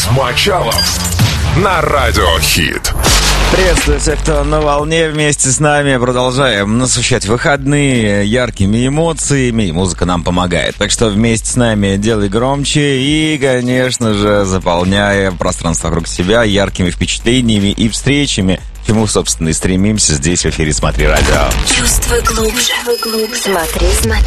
Мочалов на Радиохит. Приветствую всех, кто на волне вместе с нами. Продолжаем насыщать выходные яркими эмоциями, и музыка нам помогает. Так что вместе с нами делай громче и, конечно же, заполняя пространство вокруг себя яркими впечатлениями и встречами, к чему, собственно, и стремимся здесь в эфире «Смотри радио». Чувствуй глубже. Смотри